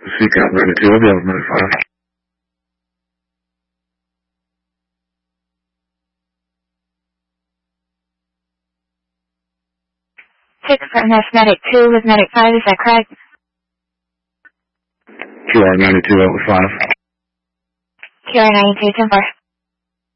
Seek out 92, I'll be on 95. Six from Medic 2 with Medic 5, is that correct? QR 92 out with 5. QR 92, 10-4.